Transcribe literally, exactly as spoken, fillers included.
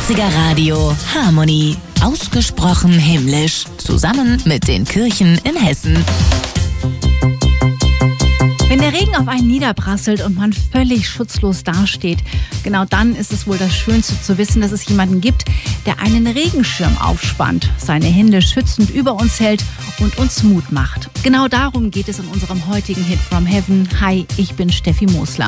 neunziger Radio Harmony. Ausgesprochen himmlisch. Zusammen mit den Kirchen in Hessen. Wenn der Regen auf einen niederprasselt und man völlig schutzlos dasteht, genau dann ist es wohl das Schönste zu wissen, dass es jemanden gibt, der einen Regenschirm aufspannt, seine Hände schützend über uns hält und uns Mut macht. Genau darum geht es in unserem heutigen Hit from Heaven. Hi, ich bin Steffi Mosler.